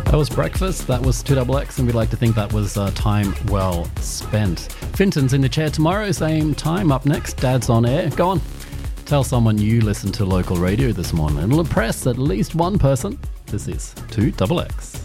That was breakfast. That was 2XX, and we'd like to think that was time well spent. Finton's in the chair tomorrow, same time. Up next, Dad's on air. Go on. Tell someone you listened to local radio this morning. It'll impress at least one person. This is 2XX.